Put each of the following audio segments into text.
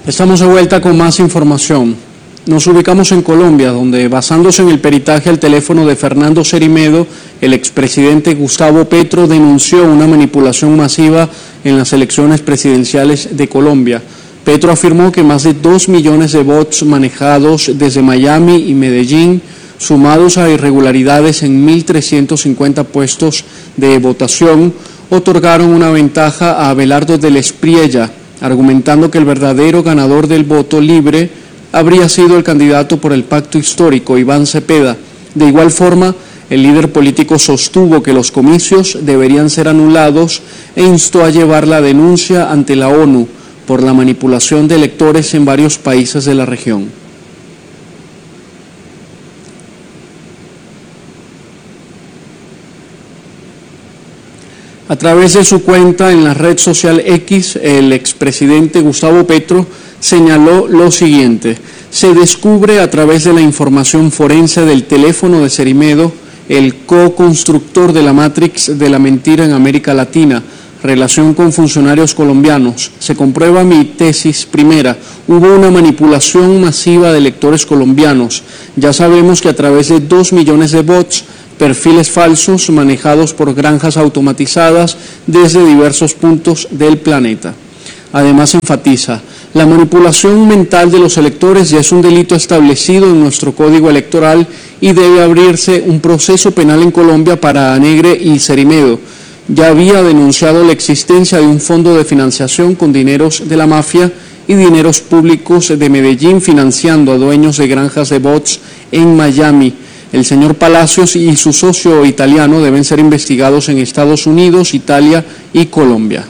Estamos de vuelta con más información. Nos ubicamos en Colombia, donde basándose en el peritaje al teléfono de Fernando Cerimedo, el expresidente Gustavo Petro denunció una manipulación masiva en las elecciones presidenciales de Colombia. Petro afirmó que más de 2 millones de bots manejados desde Miami y Medellín, sumados a irregularidades en 1.350 puestos de votación, otorgaron una ventaja a Abelardo del Espriella, argumentando que el verdadero ganador del voto libre habría sido el candidato por el pacto histórico, Iván Cepeda. De igual forma, el líder político sostuvo que los comicios deberían ser anulados e instó a llevar la denuncia ante la ONU por la manipulación de electores en varios países de la región. A través de su cuenta en la red social X, el expresidente Gustavo Petro señaló lo siguiente: se descubre a través de la información forense del teléfono de Cerimedo, el co-constructor de la Matrix de la mentira en América Latina, relación con funcionarios colombianos. Se comprueba mi tesis primera: hubo una manipulación masiva de electores colombianos. Ya sabemos que a través de 2 millones de bots, perfiles falsos manejados por granjas automatizadas desde diversos puntos del planeta. Además enfatiza: la manipulación mental de los electores ya es un delito establecido en nuestro Código Electoral y debe abrirse un proceso penal en Colombia para Anegre y Cerimedo. Ya había denunciado la existencia de un fondo de financiación con dineros de la mafia y dineros públicos de Medellín financiando a dueños de granjas de bots en Miami. El señor Palacios y su socio italiano deben ser investigados en Estados Unidos, Italia y Colombia.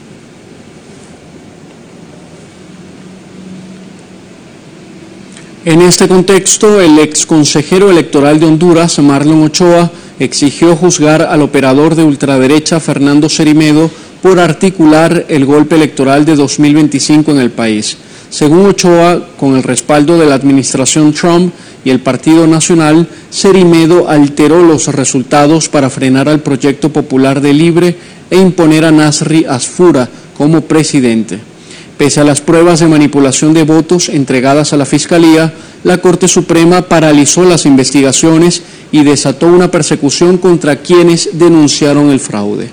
En este contexto, el exconsejero electoral de Honduras, Marlon Ochoa, exigió juzgar al operador de ultraderecha Fernando Cerimedo por articular el golpe electoral de 2025 en el país. Según Ochoa, con el respaldo de la administración Trump y el Partido Nacional, Cerimedo alteró los resultados para frenar al Proyecto Popular de Libre e imponer a Nasri Asfura como presidente. Pese a las pruebas de manipulación de votos entregadas a la Fiscalía, la Corte Suprema paralizó las investigaciones y desató una persecución contra quienes denunciaron el fraude.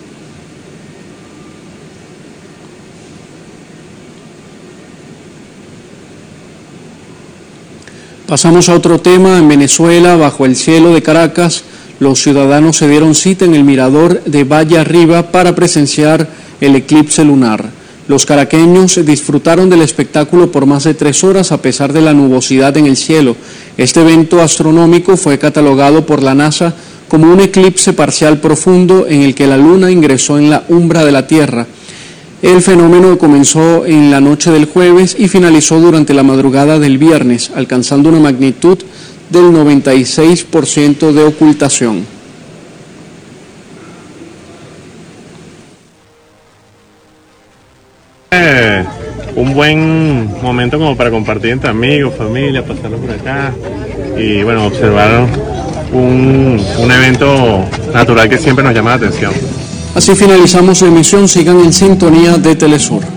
Pasamos a otro tema. En Venezuela, bajo el cielo de Caracas, los ciudadanos se dieron cita en el mirador de Valle Arriba para presenciar el eclipse lunar. Los caraqueños disfrutaron del espectáculo por más de 3 horas a pesar de la nubosidad en el cielo. Este evento astronómico fue catalogado por la NASA como un eclipse parcial profundo en el que la luna ingresó en la umbra de la Tierra. El fenómeno comenzó en la noche del jueves y finalizó durante la madrugada del viernes, alcanzando una magnitud del 96% de ocultación. Un buen momento como para compartir entre amigos, familia, pasarlo por acá y bueno, observar un evento natural que siempre nos llama la atención. Así finalizamos la emisión. Sigan en sintonía de Telesur.